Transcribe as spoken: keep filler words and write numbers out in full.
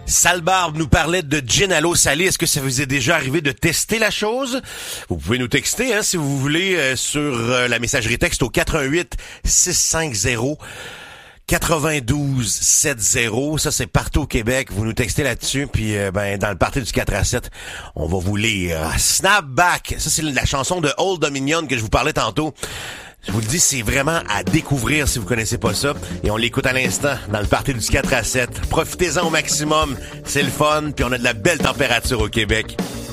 Salbarbe nous parlait de gin à l'eau salée. Est-ce que ça vous est déjà arrivé de tester la chose? Vous pouvez nous texter hein, si vous voulez euh, sur euh, la messagerie texte au quatre un huit six cinq zéro quatre-vingt-douze soixante. Ça, c'est partout au Québec. Vous nous textez là-dessus. Puis, euh, ben, dans le party du quatre à sept, on va vous lire. Snapback. Ça, c'est la chanson de Old Dominion que je vous parlais tantôt. Je vous le dis, c'est vraiment à découvrir si vous connaissez pas ça. Et on l'écoute à l'instant dans le party du quatre à sept. Profitez-en au maximum. C'est le fun. Puis on a de la belle température au Québec.